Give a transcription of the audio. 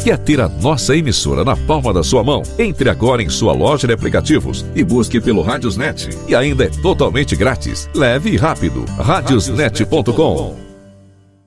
Quer ter a nossa emissora na palma da sua mão? Entre agora em sua loja de aplicativos e busque pelo Radiosnet. E ainda é totalmente grátis. Leve e rápido. Radiosnet.com.